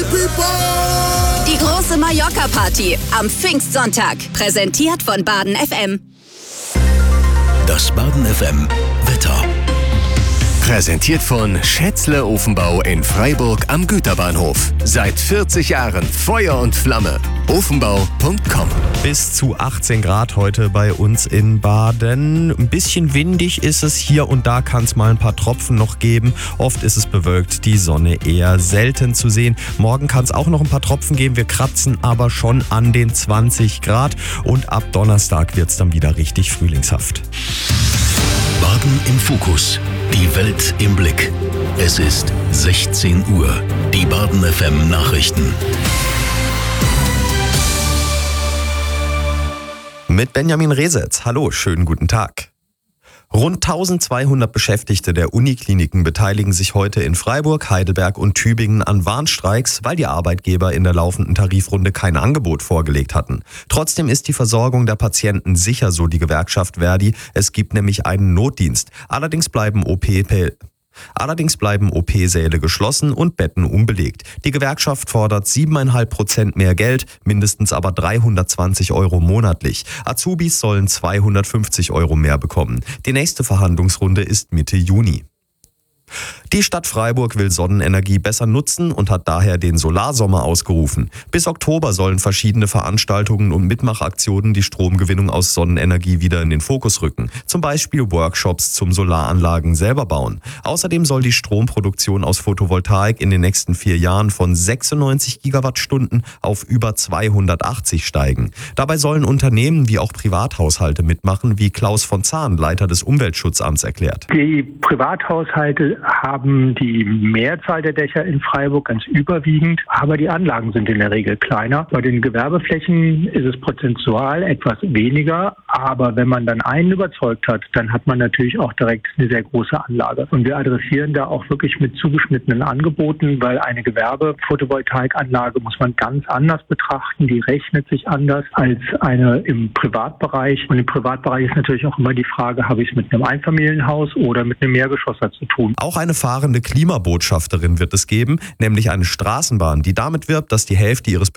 Die große Mallorca-Party am Pfingstsonntag. Präsentiert von Baden FM. Das Baden FM Wetter. Präsentiert von Schätzle Ofenbau in Freiburg am Güterbahnhof. Seit 40 Jahren Feuer und Flamme. Ofenbau.com. Bis zu 18 Grad heute bei uns in Baden. Ein bisschen windig ist es. Hier und da kann es mal ein paar Tropfen noch geben. Oft ist es bewölkt, die Sonne eher selten zu sehen. Morgen kann es auch noch ein paar Tropfen geben. Wir kratzen aber schon an den 20 Grad. Und ab Donnerstag wird es dann wieder richtig frühlingshaft. Baden im Fokus. Die Welt im Blick. Es ist 16 Uhr. Die Baden FM Nachrichten. Mit Benjamin Resetz. Hallo, schönen guten Tag. Rund 1200 Beschäftigte der Unikliniken beteiligen sich heute in Freiburg, Heidelberg und Tübingen an Warnstreiks, weil die Arbeitgeber in der laufenden Tarifrunde kein Angebot vorgelegt hatten. Trotzdem ist die Versorgung der Patienten sicher, so die Gewerkschaft Verdi. Es gibt nämlich einen Notdienst. Allerdings bleiben OP-Säle geschlossen und Betten unbelegt. Die Gewerkschaft fordert 7,5% mehr Geld, mindestens aber 320 € monatlich. Azubis sollen 250 € mehr bekommen. Die nächste Verhandlungsrunde ist Mitte Juni. Die Stadt Freiburg will Sonnenenergie besser nutzen und hat daher den Solarsommer ausgerufen. Bis Oktober sollen verschiedene Veranstaltungen und Mitmachaktionen die Stromgewinnung aus Sonnenenergie wieder in den Fokus rücken. Zum Beispiel Workshops zum Solaranlagen selber bauen. Außerdem soll die Stromproduktion aus Photovoltaik in den nächsten 4 Jahren von 96 Gigawattstunden auf über 280 steigen. Dabei sollen Unternehmen wie auch Privathaushalte mitmachen, wie Klaus von Zahn, Leiter des Umweltschutzamts, erklärt. Die Privathaushalte haben die Mehrzahl der Dächer in Freiburg ganz überwiegend, aber die Anlagen sind in der Regel kleiner. Bei den Gewerbeflächen ist es prozentual etwas weniger, aber wenn man dann einen überzeugt hat, dann hat man natürlich auch direkt eine sehr große Anlage. Und wir adressieren da auch wirklich mit zugeschnittenen Angeboten, weil eine Gewerbe-Photovoltaikanlage muss man ganz anders betrachten, die rechnet sich anders als eine im Privatbereich. Und im Privatbereich ist natürlich auch immer die Frage, habe ich es mit einem Einfamilienhaus oder mit einem Mehrgeschosser zu tun. Auch eine fahrende Klimabotschafterin wird es geben, nämlich eine Straßenbahn, die damit wirbt, dass die Hälfte ihres